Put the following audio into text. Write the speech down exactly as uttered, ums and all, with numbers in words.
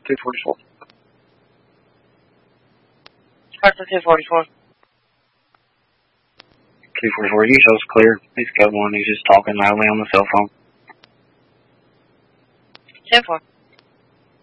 two forty-four. Parcel two forty-four. two forty-four, you show's clear. He's got one, he's just talking loudly on the cell phone. ten four.